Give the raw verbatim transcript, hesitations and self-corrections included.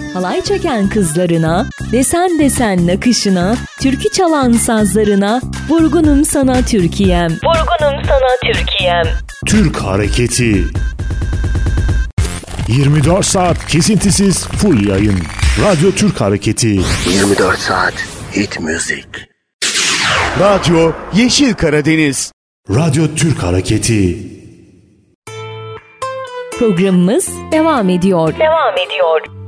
halay çeken kızlarına, desen desen nakışına, türkü çalan sazlarına, vurgunum sana Türkiye'm, vurgunum sana Türkiye'm. Türk Hareketi. yirmi dört saat kesintisiz full yayın. Radyo Türk Hareketi. yirmi dört saat hit müzik. Radyo Yeşil Karadeniz. Radyo Türk Hareketi. Programımız devam ediyor. Devam ediyor.